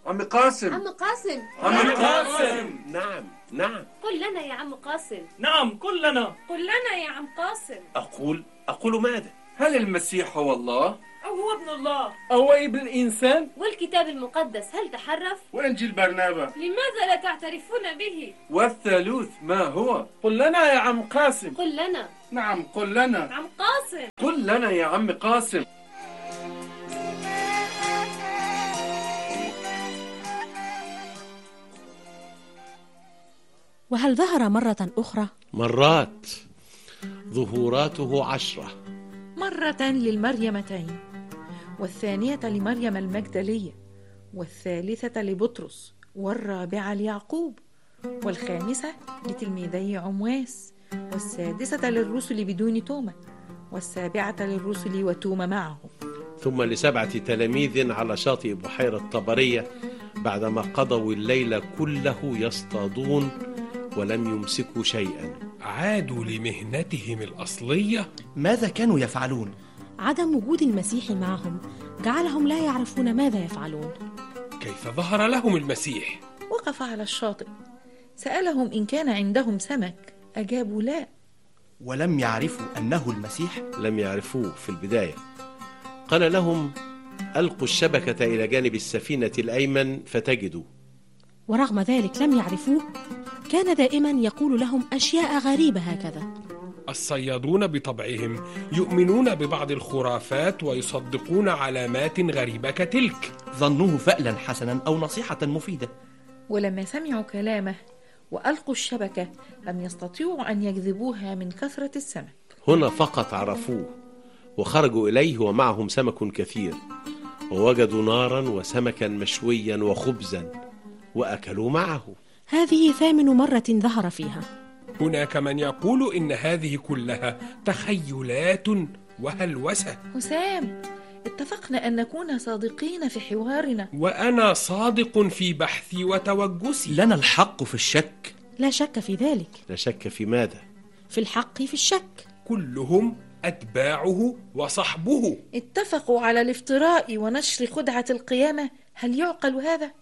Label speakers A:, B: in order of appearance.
A: عم قاسم.
B: عم قاسم.
A: عم قاسم. نعم.
B: قل لنا يا عم قاسم.
C: نعم قل لنا.
B: قل لنا يا عم قاسم.
A: أقول ماذا؟ هل المسيح هو الله؟
C: أو هو ابن الله؟
D: أو ابن الإنسان؟
B: والكتاب المقدس هل تحرف؟
A: وإنجيل برنابا
B: لماذا لا تعترفون به؟
A: والثالوث ما هو؟
D: قل لنا يا عم قاسم.
B: قل لنا.
A: نعم قل لنا.
B: عم قاسم.
A: قل لنا يا عم قاسم.
E: وهل ظهر مرة أخرى؟
F: مرات، ظهوراته 10.
G: مرة للمريمتين، والثانية لمريم المجدلية، والثالثة لبطرس، والرابعة ليعقوب، والخامسة لتلميذي عمواس، والسادسة للرسل بدون توما، والسابعة للرسل وتوما معهم،
F: ثم ل7 تلاميذ على شاطئ بحيرة طبرية بعدما قضوا الليل كله يصطادون ولم يمسكوا شيئا.
H: عادوا لمهنتهم الأصلية.
I: ماذا كانوا يفعلون؟
E: عدم وجود المسيح معهم جعلهم لا يعرفون ماذا يفعلون.
H: كيف ظهر لهم المسيح؟
G: وقف على الشاطئ، سألهم إن كان عندهم سمك، أجابوا لا.
I: ولم يعرفوا أنه المسيح؟
F: لم يعرفوه في البداية. قال لهم: ألقوا الشبكة إلى جانب السفينة الأيمن فتجدوا.
E: ورغم ذلك لم يعرفوه. كان دائما يقول لهم أشياء غريبة هكذا.
H: الصيادون بطبعهم يؤمنون ببعض الخرافات ويصدقون علامات غريبة كتلك.
I: ظنوه فألا حسنا أو نصيحة مفيدة.
G: ولما سمعوا كلامه وألقوا الشبكة لم يستطيعوا أن يجذبوها من كثرة السمك.
F: هنا فقط عرفوه، وخرجوا إليه ومعهم سمك كثير، ووجدوا نارا وسمكا مشويا وخبزا وأكلوا معه.
E: هذه 8 مرة ظهر فيها.
H: هناك من يقول إن هذه كلها تخيلات وهلوسة.
G: حسام، اتفقنا أن نكون صادقين في حوارنا.
H: وأنا صادق في بحثي وتوجسي.
I: لنا الحق في الشك.
E: لا شك في ذلك.
F: لا شك في ماذا؟
E: في الحق في الشك.
H: كلهم أتباعه وصحبه.
G: اتفقوا على الافتراء ونشر خدعة القيامة. هل يعقل هذا؟